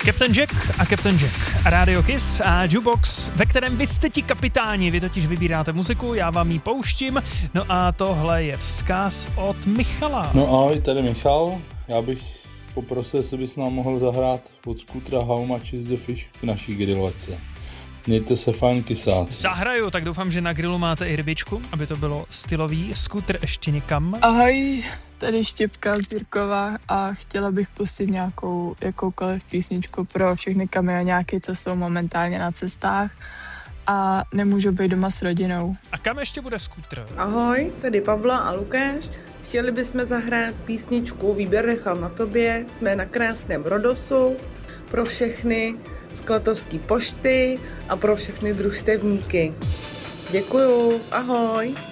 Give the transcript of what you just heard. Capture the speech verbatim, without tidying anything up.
Captain Jack a Captain Jack, Radio Kiss a Jukebox, ve kterém vy jste ti kapitáni, vy totiž vybíráte muziku, já vám ji pouštím, no a tohle je vzkaz od Michala. No ahoj, tady Michal, já bych poprosil, jestli bys nám mohl zahrát od Scootera How Much Is The Fish k naší grilovačce. Mějte se fajn, kysáci. Zahraju, tak doufám, že na grilu máte i rybičku, aby to bylo stylový. Skútr ještě někam. Ahoj, tady Štěpka z Jirkova a chtěla bych pustit nějakou jakoukoliv písničku pro všechny kamioňáky, co jsou momentálně na cestách a nemůžou být doma s rodinou. A kam ještě bude Skútr? Ahoj, tady Pavla a Lukáš. Chtěli bychom zahrát písničku Výběr nechal na tobě, jsme na krásném Rodosu, pro všechny z Klatovské pošty a pro všechny družstevníky. Děkuju, ahoj.